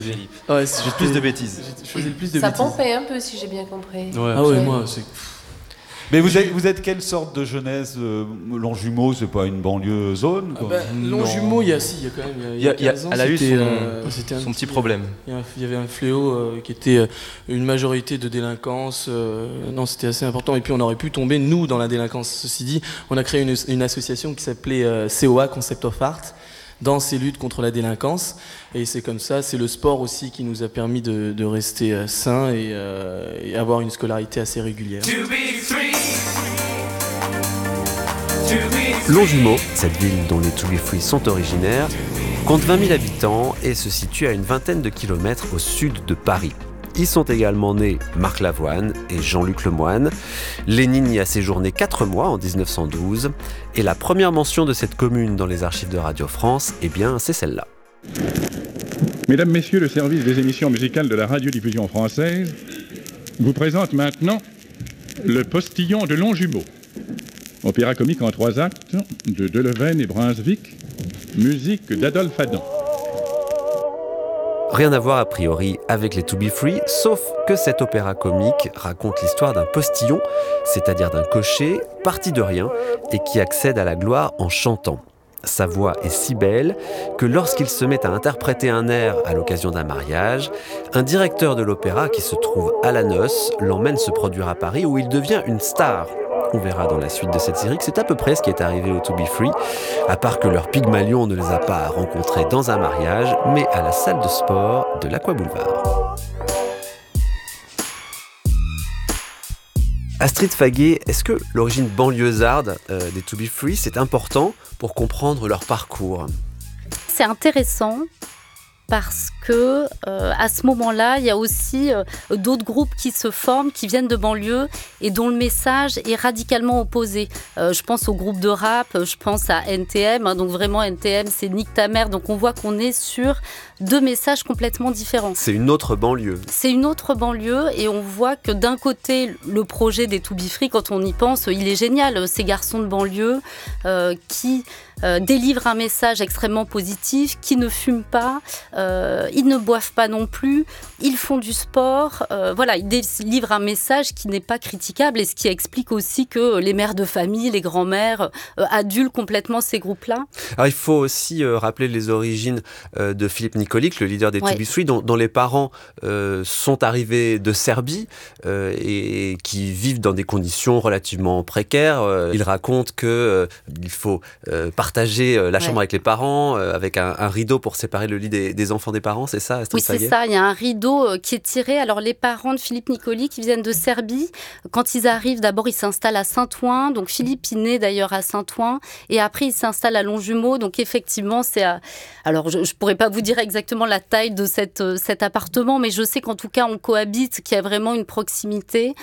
Ouais, J'ai plus de bêtises. Je faisais le plus de Ça bêtises. pompait un peu, si j'ai bien compris. Ouais, ah ouais, moi, c'est... Mais vous êtes quelle sorte de jeunesse Longjumeau, c'est pas une banlieue zone quoi. Longjumeau, il y a quand même... Il y a 15 ans, elle a eu c'était son petit problème. Il y avait un fléau qui était une majorité de délinquance. Non, c'était assez important. Et puis on aurait pu tomber, nous, dans la délinquance. Ceci dit, on a créé une association qui s'appelait COA, Concept of Art, dans ces luttes contre la délinquance. Et c'est comme ça, c'est le sport aussi qui nous a permis de rester sains et avoir une scolarité assez régulière. Longjumeau, cette ville dont les To Be Free sont originaires, compte 20 000 habitants et se situe à une vingtaine de kilomètres au sud de Paris. Y sont également nés Marc Lavoine et Jean-Luc Lemoyne. Lénine y a séjourné 4 mois en 1912. Et la première mention de cette commune dans les archives de Radio France, eh bien, c'est celle-là. Mesdames, Messieurs, le service des émissions musicales de la radiodiffusion française vous présente maintenant Le Postillon de Longjumeau. Opéra comique en 3 actes de Delevaine et Brunswick, musique d'Adolphe Adam. Rien à voir a priori avec les To Be Free, sauf que cet opéra comique raconte l'histoire d'un postillon, c'est-à-dire d'un cocher parti de rien et qui accède à la gloire en chantant. Sa voix est si belle que lorsqu'il se met à interpréter un air à l'occasion d'un mariage, un directeur de l'opéra qui se trouve à la noce l'emmène se produire à Paris où il devient une star. On verra dans la suite de cette série que c'est à peu près ce qui est arrivé aux To Be Free, à part que leur Pygmalion ne les a pas rencontrés dans un mariage, mais à la salle de sport de l'Aqua Boulevard. Astrid Faguet, est-ce que l'origine banlieusarde des To Be Free, c'est important pour comprendre leur parcours ? C'est intéressant parce que à ce moment-là, il y a aussi d'autres groupes qui se forment, qui viennent de banlieue et dont le message est radicalement opposé. Je pense au groupe de rap, je pense à NTM, donc vraiment NTM, c'est Nique ta mère, donc on voit qu'on est sur 2 messages complètement différents. C'est une autre banlieue. C'est une autre banlieue et on voit que d'un côté, le projet des To Be Free, quand on y pense, il est génial. Ces garçons de banlieue qui délivrent un message extrêmement positif, qui ne fument pas, ils ne boivent pas non plus, ils font du sport. Voilà, ils délivrent un message qui n'est pas critiquable et ce qui explique aussi que les mères de famille, les grands-mères adulent complètement ces groupes-là. Alors il faut aussi rappeler les origines de Philippe Nicolic, le leader des To Be Free, dont les parents sont arrivés de Serbie et qui vivent dans des conditions relativement précaires. Il raconte qu'il faut partager la chambre avec les parents, avec un rideau pour séparer le lit des enfants des parents, c'est ça, Astrid Faguet ? Oui, c'est ça, il y a un rideau qui est tiré. Alors les parents de Philippe Nicolic, qui viennent de Serbie, quand ils arrivent, d'abord ils s'installent à Saint-Ouen, donc Philippe il naît d'ailleurs à Saint-Ouen, et après il s'installe à Longjumeau, donc effectivement c'est à... Alors je ne pourrais pas vous dire exactement la taille de cet appartement, mais je sais qu'en tout cas on cohabite, qu'il y a vraiment une proximité.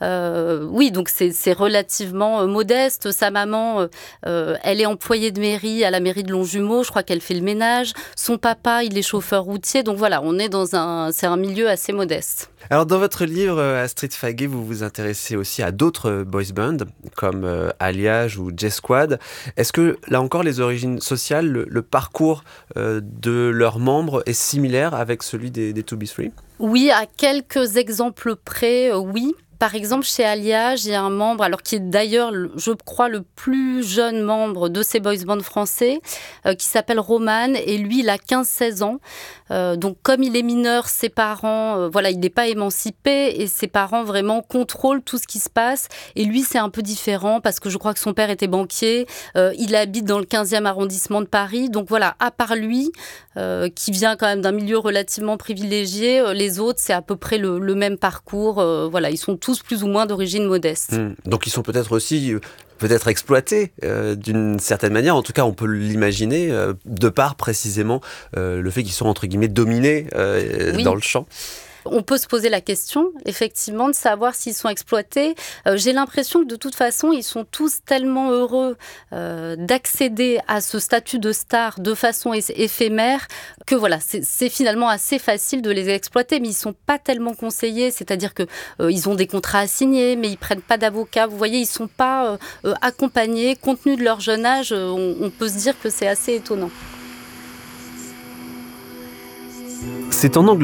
Oui, donc c'est relativement modeste. Sa maman, elle est employée de mairie à la mairie de Longjumeau, je crois qu'elle fait le ménage. Son papa, il est chauffeur routier, donc voilà, on est c'est un milieu assez modeste. Alors dans votre livre, Astrid Faguet, vous vous intéressez aussi à d'autres boys bands, comme Alliage ou J-Squad. Est-ce que, là encore, les origines sociales, le parcours de leurs membres est similaire avec celui des To Be Free ? Oui, à quelques exemples près, oui. Par exemple, chez Alliage, il y a un membre, alors qui est d'ailleurs, je crois, le plus jeune membre de ces boys bands français, qui s'appelle Roman, et lui, il a 15-16 ans. Donc, comme il est mineur, ses parents, il n'est pas émancipé, et ses parents vraiment contrôlent tout ce qui se passe. Et lui, c'est un peu différent, parce que je crois que son père était banquier, il habite dans le 15e arrondissement de Paris. Donc voilà, à part lui, qui vient quand même d'un milieu relativement privilégié, les autres, c'est à peu près le même parcours. Ils sont tous plus ou moins d'origine modeste. Donc ils sont peut-être aussi exploités d'une certaine manière, en tout cas on peut l'imaginer, de par précisément le fait qu'ils sont entre guillemets dominés dans le chant. On peut se poser la question, effectivement, de savoir s'ils sont exploités. J'ai l'impression que de toute façon, ils sont tous tellement heureux d'accéder à ce statut de star de façon éphémère que voilà, c'est finalement assez facile de les exploiter, mais ils ne sont pas tellement conseillés, c'est-à-dire qu'ils ont des contrats à signer, mais ils ne prennent pas d'avocat. Vous voyez, ils ne sont pas accompagnés. Compte tenu de leur jeune âge, on peut se dire que c'est assez étonnant. C'est en